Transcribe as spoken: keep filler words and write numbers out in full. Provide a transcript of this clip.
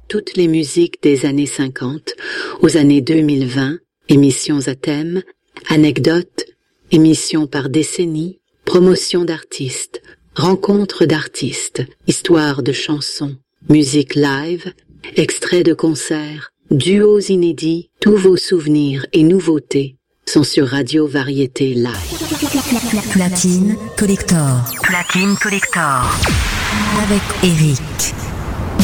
toutes les musiques des années cinquante aux années deux mille vingt, émissions à thème, anecdotes, émissions par décennie, promotion d'artistes, rencontres d'artistes, histoires de chansons, musique live, extraits de concerts, duos inédits, tous vos souvenirs et nouveautés sont sur Radio Variété Live. Platine Collector. Platine Collector. Avec Eric.